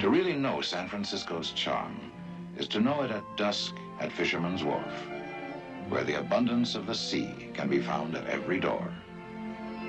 To really know San Francisco's charm is to know it at dusk at Fisherman's Wharf, where the abundance of the sea can be found at every door.